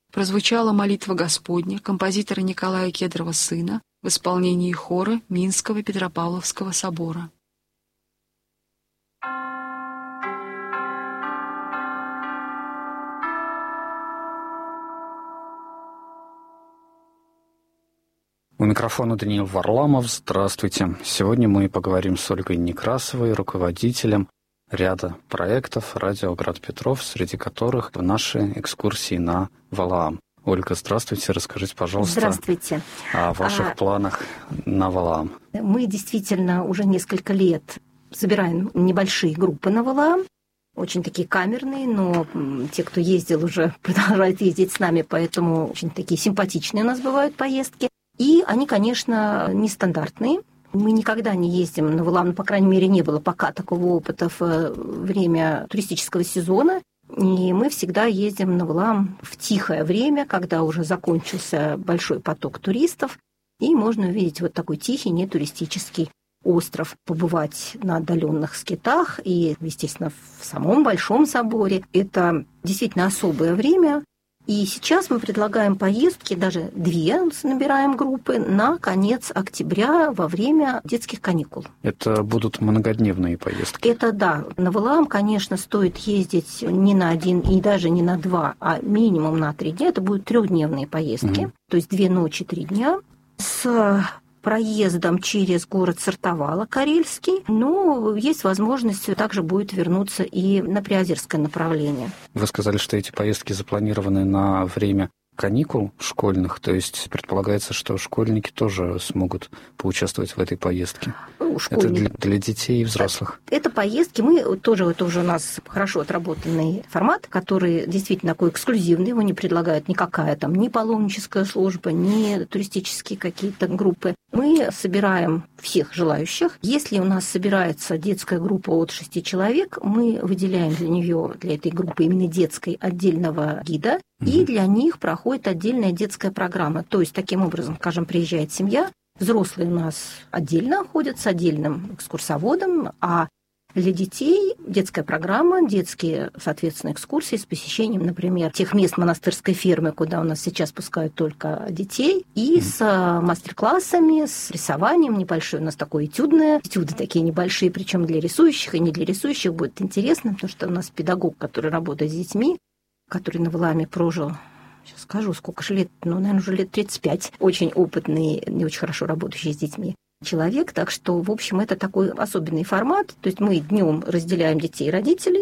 прозвучала молитва Господня композитора Николая Кедрова сына в исполнении хора Минского Петропавловского собора. У микрофона Даниил Варламов. Здравствуйте. Сегодня мы поговорим с Ольгой Некрасовой, руководителем ряда проектов «Радио Град Петров», среди которых наши экскурсии на Валаам. Ольга, здравствуйте. Расскажите, пожалуйста, здравствуйте. О ваших планах на Валаам. Мы действительно уже несколько лет собираем небольшие группы на Валаам. Очень такие камерные, но те, кто ездил, уже продолжают ездить с нами, поэтому очень такие симпатичные у нас бывают поездки. И они, конечно, нестандартные. Мы никогда не ездим на Валаам, по крайней мере, не было пока такого опыта в время туристического сезона. И мы всегда ездим на Валаам в тихое время, когда уже закончился большой поток туристов, и можно увидеть вот такой тихий, нетуристический остров, побывать на отдаленных скитах и, естественно, в самом Большом соборе. Это действительно особое время. И сейчас мы предлагаем поездки, даже 2 набираем группы, на конец октября во время детских каникул. Это будут многодневные поездки? Это да. На Валаам, конечно, стоит середить не на 1 и даже не на 2, а минимум на 3 дня. Это будут 3-дневные поездки, то есть 2 ночи, 3 дня, с проездом через город Сартовала, Карельский. Но есть возможность также будет вернуться и на Приозерское направление. Вы сказали, что эти поездки запланированы на время каникул школьных, то есть предполагается, что школьники тоже смогут поучаствовать в этой поездке. Это для детей и взрослых. Это поездки. Это уже у нас хорошо отработанный формат, который действительно такой эксклюзивный. Его не предлагает никакая там ни паломническая служба, ни туристические какие-то группы. Мы собираем всех желающих. Если у нас собирается детская группа от 6 человек, мы выделяем для этой группы именно детской отдельного гида, и для них проходит отдельная детская программа. То есть, таким образом, скажем, приезжает семья, взрослые у нас отдельно ходят с отдельным экскурсоводом, а для детей детская программа, детские, соответственно, экскурсии с посещением, например, тех мест монастырской фермы, куда у нас сейчас пускают только детей, и с мастер-классами, с рисованием небольшое. У нас такое этюды такие небольшие, причем для рисующих и не для рисующих будет интересно, потому что у нас педагог, который работает с детьми, который на Валааме прожил, сейчас скажу, сколько же лет, наверное, уже лет 35, очень опытный и очень хорошо работающий с детьми человек, так что, в общем, это такой особенный формат, то есть мы днем разделяем детей и родителей,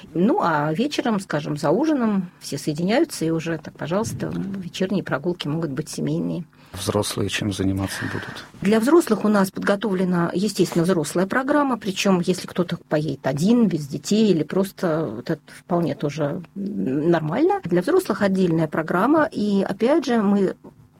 а вечером, скажем, за ужином все соединяются, и уже, так, пожалуйста, вечерние прогулки могут быть семейные. Взрослые чем заниматься будут? Для взрослых у нас подготовлена, естественно, взрослая программа, причем если кто-то поедет один, без детей, или просто это вполне тоже нормально. Для взрослых отдельная программа, и опять же мы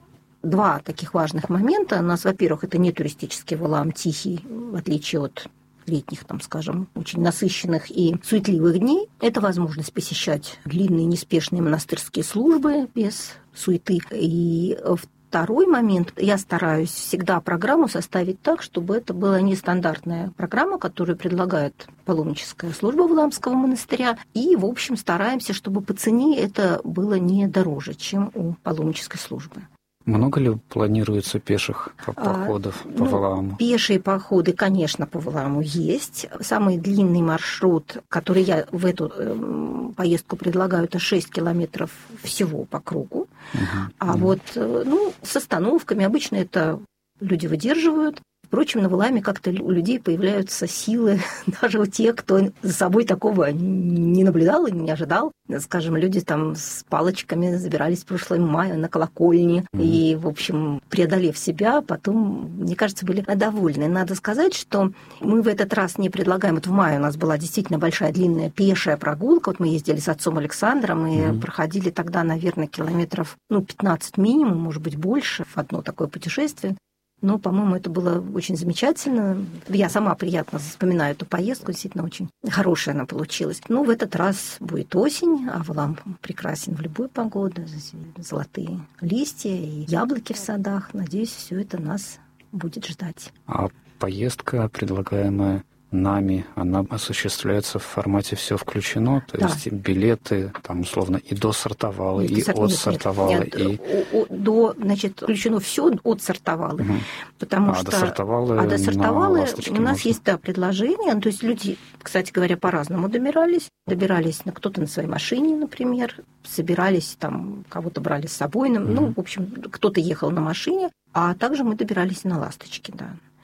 2 таких важных момента. У нас, во-первых, это не туристический Валаам, тихий, в отличие от летних, там, скажем, очень насыщенных и суетливых дней. Это возможность посещать длинные, неспешные монастырские службы без суеты. И второй момент, я стараюсь всегда программу составить так, чтобы это была нестандартная программа, которую предлагает паломническая служба Валаамского монастыря. И, в общем, стараемся, чтобы по цене это было не дороже, чем у паломнической службы. Много ли планируется пеших походов по Валааму? Пешие походы, конечно, по Валааму есть. Самый длинный маршрут, который я в эту поездку предлагаю, это 6 километров всего по кругу. С остановками обычно это люди выдерживают. Впрочем, на Валааме как-то у людей появляются силы, даже у тех, кто за собой такого не наблюдал и не ожидал. Скажем, люди там с палочками забирались в прошлом мае на колокольни и, в общем, преодолев себя, потом, мне кажется, были довольны. Надо сказать, что мы в этот раз не предлагаем. В мае у нас была действительно большая длинная пешая прогулка. Мы ездили с отцом Александром и проходили тогда, наверное, километров 15 минимум, может быть, больше, в одно такое путешествие. Но, по-моему, это было очень замечательно. Я сама приятно вспоминаю эту поездку, действительно очень хорошая она получилась. Но в этот раз будет осень, а Валаам прекрасен в любую погоду. Золотые листья и яблоки в садах. Надеюсь, все это нас будет ждать. А поездка, предлагаемая нами, она осуществляется в формате «все включено», то есть билеты, там, условно, и досортовалы, и отсортовалы. Значит, включено все отсортовалы. Потому что досортовалы у нас есть предложение, то есть люди, кстати говоря, по-разному добирались, кто-то на своей машине, например, собирались, там, кого-то брали с собой, в общем, кто-то ехал на машине, а также мы добирались на «Ласточке»,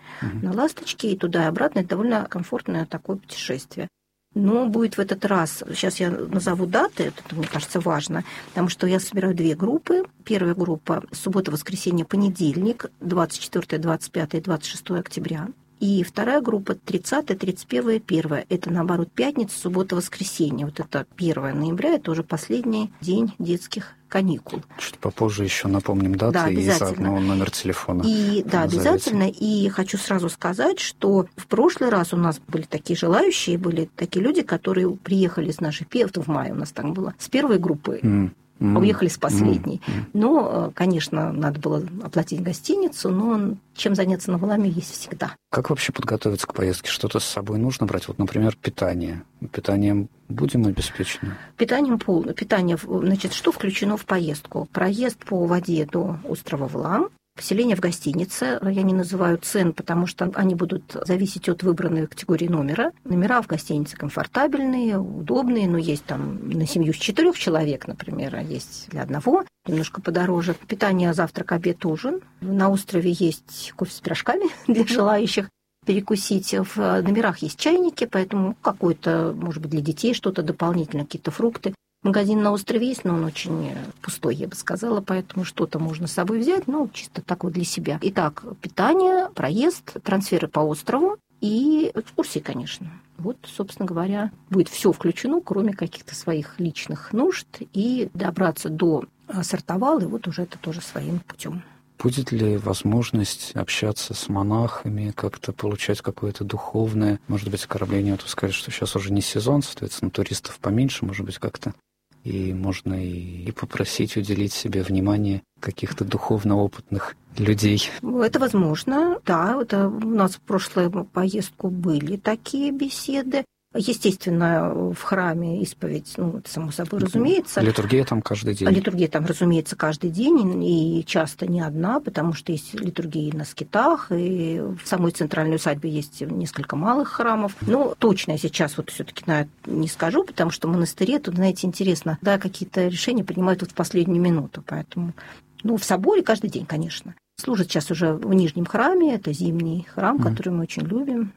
на «Ласточке», и туда и обратно. Это довольно комфортное такое путешествие. Но будет в этот раз, сейчас я назову даты, это, мне кажется, важно, потому что я собираю 2 группы. Первая группа – суббота, воскресенье, понедельник, 24, 25 и 26 октября. И вторая группа 30, 31, 1. Это, наоборот, пятница, суббота, воскресенье. Вот это 1 ноября, это уже последний день детских каникул. Чуть попозже еще напомним даты и заодно номер телефона. Обязательно. И хочу сразу сказать, что в прошлый раз у нас были такие желающие, были такие люди, которые приехали с нашей, в мае у нас так было, с первой группы. Уехали с последней. Но, конечно, надо было оплатить гостиницу, но чем заняться на Валааме есть всегда. Как вообще подготовиться к поездке? Что-то с собой нужно брать? Вот, например, питание. Питанием будем обеспечены? Питанием полно. Питание, значит, что включено в поездку? Проезд по воде до острова Валаам, поселение в гостинице. Я не называю цен, потому что они будут зависеть от выбранной категории номера. Номера в гостинице комфортабельные, удобные, но есть там на семью с 4 человек, например, а есть для одного, немножко подороже. Питание, завтрак, обед, ужин. На острове есть кофе с пирожками для желающих перекусить. В номерах есть чайники, поэтому какой-то, может быть, для детей что-то дополнительное, какие-то фрукты. Магазин на острове есть, но он очень пустой, я бы сказала, поэтому что-то можно с собой взять, чисто так вот для себя. Итак, питание, проезд, трансферы по острову и экскурсии, конечно. Вот, собственно говоря, будет все включено, кроме каких-то своих личных нужд, и добраться до Сортовалы, вот уже это тоже своим путем. Будет ли возможность общаться с монахами, как-то получать какое-то духовное, может быть, окормление? Вот вы сказали, что сейчас уже не сезон, соответственно, туристов поменьше, может быть, как-то. И можно и попросить уделить себе внимание каких-то духовно опытных людей. Это возможно, да. Это у нас в прошлую поездку были такие беседы. Естественно, в храме исповедь, это само собой разумеется. Литургия там каждый день. Литургия там, разумеется, каждый день, и часто не одна, потому что есть литургии на скитах, и в самой центральной усадьбе есть несколько малых храмов. Но точно я сейчас вот все-таки не скажу, потому что в монастыре, тут, знаете, интересно, какие-то решения принимают в последнюю минуту, поэтому, в соборе каждый день, конечно. Служат сейчас уже в Нижнем храме, это зимний храм, который мы очень любим,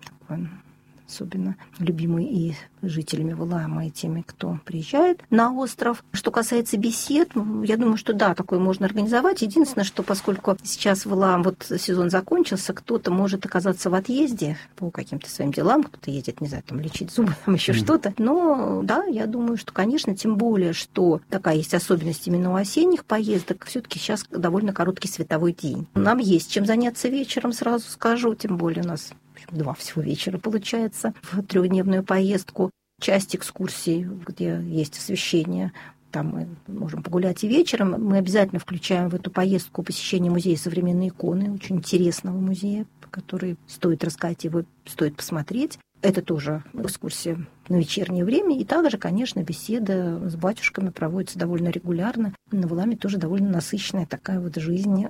особенно любимый и жителями Валаама, и теми, кто приезжает на остров. Что касается бесед, я думаю, что да, такое можно организовать. Единственное, что поскольку сейчас Валаам, сезон закончился, кто-то может оказаться в отъезде по каким-то своим делам, кто-то едет, не знаю, там лечить зубы, там еще что-то. Но да, я думаю, что, конечно, тем более, что такая есть особенность именно у осенних поездок, все-таки сейчас довольно короткий световой день. Нам есть чем заняться вечером, сразу скажу, тем более у нас 2 всего вечера получается в 3-дневную поездку. Часть экскурсий, где есть освещение, там мы можем погулять и вечером. Мы обязательно включаем в эту поездку посещение музея современной иконы, очень интересного музея, который стоит рассказать, его стоит посмотреть. Это тоже экскурсия на вечернее время. И также, конечно, беседа с батюшками проводится довольно регулярно. На Валааме тоже довольно насыщенная такая жизнь,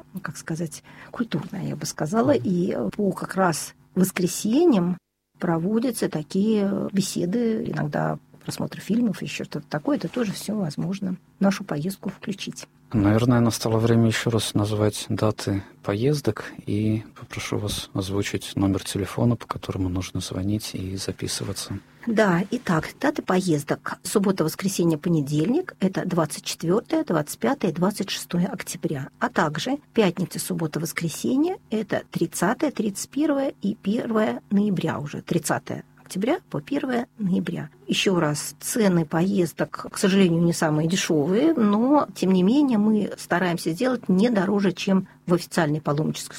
культурная, я бы сказала. И по как раз воскресеньям проводятся такие беседы, иногда просмотр фильмов, еще что-то такое. Это тоже все возможно в нашу поездку включить. Наверное, настало время еще раз назвать даты поездок и попрошу вас озвучить номер телефона, по которому нужно звонить и записываться. Да, итак, даты поездок. Суббота, воскресенье, понедельник – это 24, 25 и 26 октября. А также пятница, суббота, воскресенье – это 30, 31 и 1 ноября уже, 30 октября по 1 ноября. Еще раз, цены поездок, к сожалению, не самые дешевые, но, тем не менее, мы стараемся сделать не дороже, чем в официальной паломнической